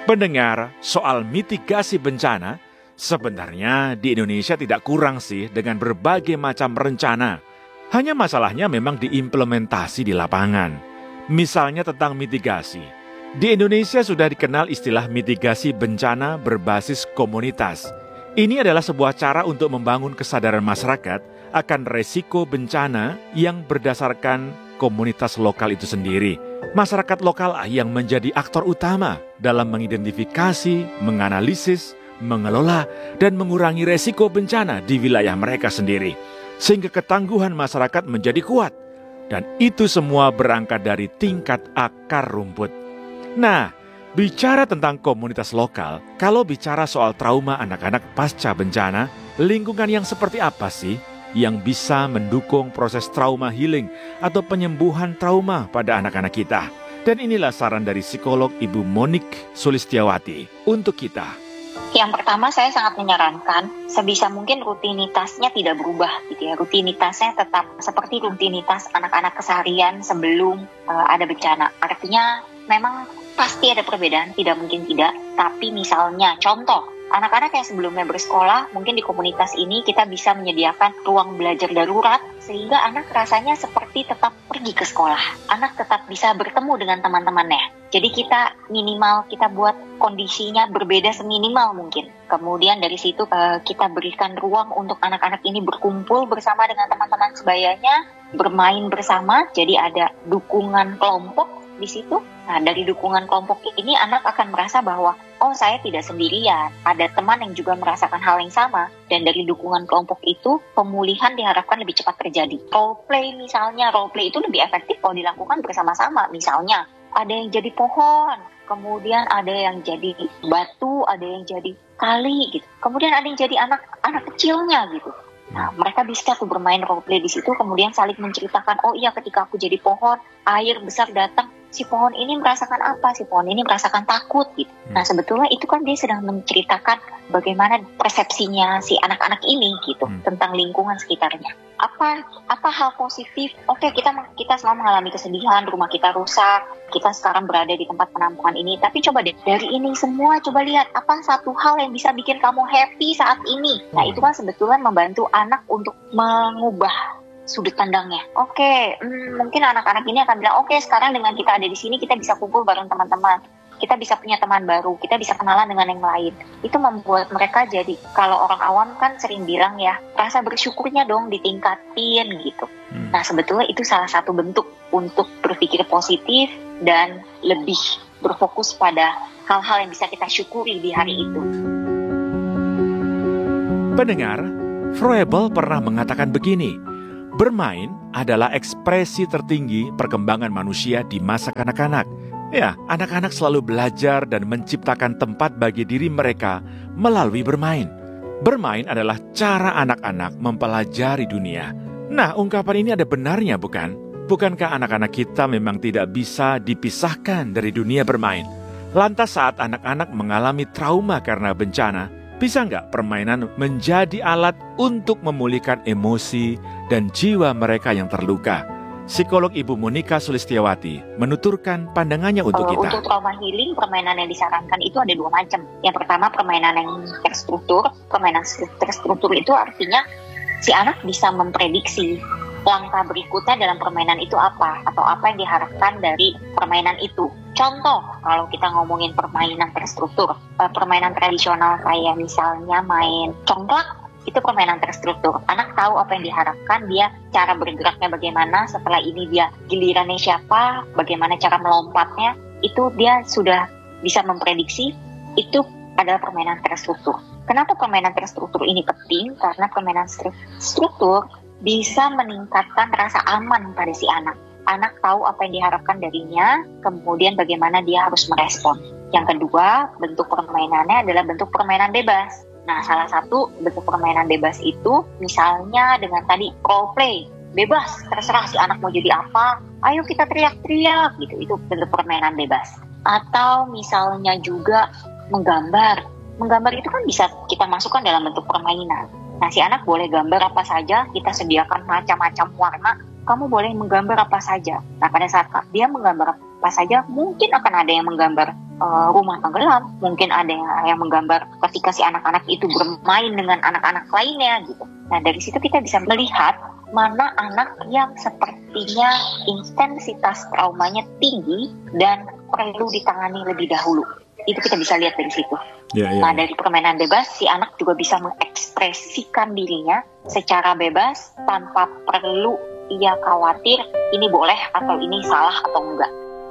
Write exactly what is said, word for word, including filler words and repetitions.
Pendengar, soal mitigasi bencana, sebenarnya di Indonesia tidak kurang sih dengan berbagai macam rencana. Hanya masalahnya memang diimplementasi di lapangan. Misalnya tentang mitigasi. Di Indonesia sudah dikenal istilah mitigasi bencana berbasis komunitas. Ini adalah sebuah cara untuk membangun kesadaran masyarakat akan resiko bencana yang berdasarkan komunitas lokal itu sendiri. Masyarakat lokal yang menjadi aktor utama dalam mengidentifikasi, menganalisis, mengelola, dan mengurangi resiko bencana di wilayah mereka sendiri. Sehingga ketangguhan masyarakat menjadi kuat. Dan itu semua berangkat dari tingkat akar rumput. Nah, bicara tentang komunitas lokal, kalau bicara soal trauma anak-anak pasca bencana, lingkungan yang seperti apa sih yang bisa mendukung proses trauma healing atau penyembuhan trauma pada anak-anak kita? Dan inilah saran dari psikolog Ibu Monik Sulistiawati untuk kita. Yang pertama, saya sangat menyarankan sebisa mungkin rutinitasnya tidak berubah gitu ya. Rutinitasnya tetap seperti rutinitas anak-anak keseharian sebelum uh, ada bencana. Artinya memang pasti ada perbedaan, tidak mungkin tidak. Tapi misalnya contoh, anak-anak yang sebelumnya bersekolah, mungkin di komunitas ini kita bisa menyediakan ruang belajar darurat sehingga anak rasanya seperti tetap pergi ke sekolah. Anak tetap bisa bertemu dengan teman-temannya. Jadi kita minimal kita buat kondisinya berbeda seminimal mungkin. Kemudian dari situ uh, kita berikan ruang untuk anak-anak ini berkumpul bersama dengan teman-teman sebayanya, bermain bersama. Jadi ada dukungan kelompok di situ. Nah, dari dukungan kelompok ini anak akan merasa bahwa oh, saya tidak sendirian, ada teman yang juga merasakan hal yang sama. Dan dari dukungan kelompok itu, pemulihan diharapkan lebih cepat terjadi. Role play misalnya, role play itu lebih efektif kalau dilakukan bersama-sama. Misalnya, ada yang jadi pohon, kemudian ada yang jadi batu, ada yang jadi kali gitu. Kemudian ada yang jadi anak anak kecilnya gitu. Nah, mereka bisa tuh bermain role play di situ, kemudian saling menceritakan, oh iya ketika aku jadi pohon, air besar datang, si pohon ini merasakan apa, si pohon ini merasakan takut gitu. Nah, sebetulnya itu kan dia sedang menceritakan bagaimana persepsinya si anak-anak ini gitu hmm. tentang lingkungan sekitarnya. Apa apa hal positif? Oke, kita kita selama mengalami kesedihan, rumah kita rusak, kita sekarang berada di tempat penampungan ini. Tapi coba deh dari ini semua, coba lihat apa satu hal yang bisa bikin kamu happy saat ini. Nah, itu kan sebetulnya membantu anak untuk mengubah sudut pandangnya. Oke, hmm, mungkin anak-anak ini akan bilang, oke sekarang dengan kita ada di sini, kita bisa kumpul bareng teman-teman. Kita bisa punya teman baru, kita bisa kenalan dengan yang lain. Itu membuat mereka jadi, kalau orang awam kan sering bilang ya, rasa bersyukurnya dong ditingkatin gitu. Hmm. Nah, sebetulnya itu salah satu bentuk untuk berpikir positif dan lebih berfokus pada hal-hal yang bisa kita syukuri di hari itu. Pendengar, Froebel pernah mengatakan begini, bermain adalah ekspresi tertinggi perkembangan manusia di masa kanak-kanak. Ya, anak-anak selalu belajar dan menciptakan tempat bagi diri mereka melalui bermain. Bermain adalah cara anak-anak mempelajari dunia. Nah, ungkapan ini ada benarnya bukan? Bukankah anak-anak kita memang tidak bisa dipisahkan dari dunia bermain? Lantas saat anak-anak mengalami trauma karena bencana, bisa nggak permainan menjadi alat untuk memulihkan emosi dan jiwa mereka yang terluka? Psikolog Ibu Monika Sulistiawati menuturkan pandangannya untuk kita. Untuk trauma healing, permainan yang disarankan itu ada dua macam. Yang pertama, permainan yang terstruktur. Permainan terstruktur itu artinya si anak bisa memprediksi langkah berikutnya dalam permainan itu apa, atau apa yang diharapkan dari permainan itu. Contoh, kalau kita ngomongin permainan terstruktur, permainan tradisional kayak misalnya main congklak, itu permainan terstruktur. Anak tahu apa yang diharapkan, dia cara bergeraknya bagaimana, setelah ini dia gilirannya siapa, bagaimana cara melompatnya, itu dia sudah bisa memprediksi, itu adalah permainan terstruktur. Kenapa permainan terstruktur ini penting? Karena permainan struktur bisa meningkatkan rasa aman pada si anak. Anak tahu apa yang diharapkan darinya, kemudian bagaimana dia harus merespon. Yang kedua, bentuk permainannya adalah bentuk permainan bebas. Nah, salah satu bentuk permainan bebas itu misalnya dengan tadi role play. Bebas, terserah si anak mau jadi apa, ayo kita teriak-teriak gitu, itu bentuk permainan bebas. Atau misalnya juga menggambar. Menggambar itu kan bisa kita masukkan dalam bentuk permainan. Nah, si anak boleh gambar apa saja, kita sediakan macam-macam warna, kamu boleh menggambar apa saja. Nah, pada saat dia menggambar apa saja, mungkin akan ada yang menggambar uh, rumah tenggelam, mungkin ada yang, yang menggambar ketika si anak-anak itu bermain dengan anak-anak lainnya gitu. Nah, dari situ kita bisa melihat mana anak yang sepertinya intensitas traumanya tinggi dan perlu ditangani lebih dahulu. Itu kita bisa lihat dari situ. Ya, ya, nah, ya. dari permainan bebas, si anak juga bisa mengekspresikan dirinya secara bebas tanpa perlu ia khawatir ini boleh atau ini salah atau enggak.